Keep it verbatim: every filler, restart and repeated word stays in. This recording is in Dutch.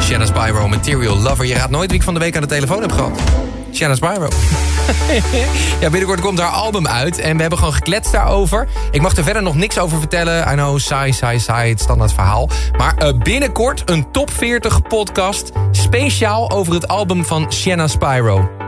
Shanna Spyro, Material Lover. Je raadt nooit wie ik van de week aan de telefoon heb gehad. Shanna Spyro. Ja, binnenkort komt haar album uit en we hebben gewoon gekletst daarover. Ik mag er verder nog niks over vertellen. I know, saai, saai, saai, het standaard verhaal. Maar uh, binnenkort een top veertig podcast speciaal over het album van Shanna Spyro.